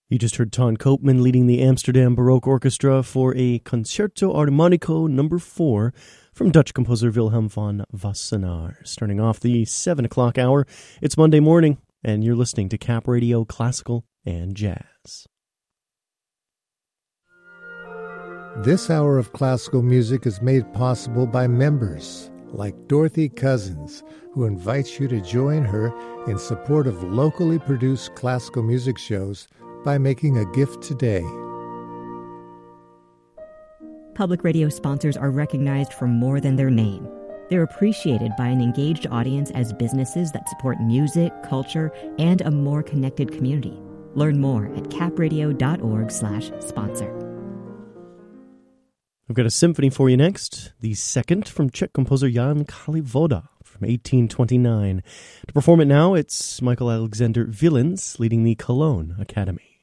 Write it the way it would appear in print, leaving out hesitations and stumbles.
You just heard Ton Koopman leading the Amsterdam Baroque Orchestra for a Concerto Armonico No. 4 from Dutch composer Wilhelm van Wassenaar. Starting off the 7 o'clock hour, it's Monday morning, and you're listening to Cap Radio Classical and Jazz. This hour of classical music is made possible by members like Dorothy Cousins, who invites you to join her in support of locally produced classical music shows by making a gift today. Public radio sponsors are recognized for more than their name. They're appreciated by an engaged audience as businesses that support music, culture, and a more connected community. Learn more at capradio.org/sponsor. I've got a symphony for you next, the second from Czech composer Jan Kalivoda from 1829. To perform it now, it's Michael Alexander Villens leading the Cologne Academy.